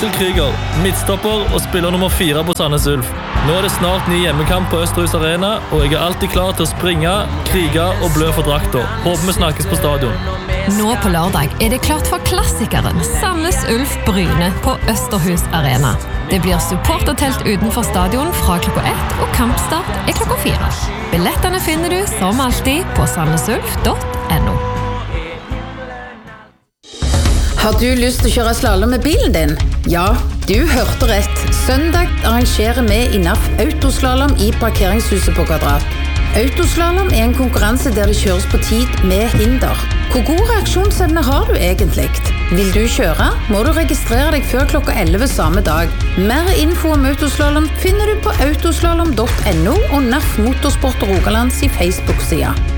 Aksel Krieger, midtstopper og spiller nummer 4 på Sandnes Ulf. Nå det snart ny hjemmekamp på Østerhus Arena, og jeg alltid klar til å springe, krige og blø for drakter. Håper vi snakkes på stadion. Nå på lørdag det klart for klassikeren Sandnes Ulf Bryne på Østerhus Arena. Det blir supportertelt utenfor stadion fra klokka 1, og kampstart klokka 4. Billettene finner du som alltid på sandnesulf.no. Har du lyst til å kjøre slalom med bilen din? Ja, du hørte rett. Søndag arrangerer vi innaf autoslalom i parkeringshuset på Kvadrat. Autoslalom en konkurranse der det kjøres på tid med hinder. Hvor god reaksjonsevne har du egentlig? Vil du kjøre, må du registrere deg før klokka 11 samme dag. Mer info om autoslalom finner du på autoslalom.no og NAF Motorsport Rogalands i Facebook-sida.